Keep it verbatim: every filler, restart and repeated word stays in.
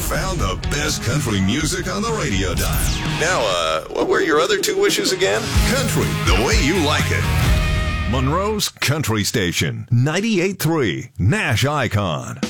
found the best country music on the radio dial. Now, uh, what were your other two wishes again? Country, the way you like it. Monroe's Country Station, ninety-eight point three, Nash Icon.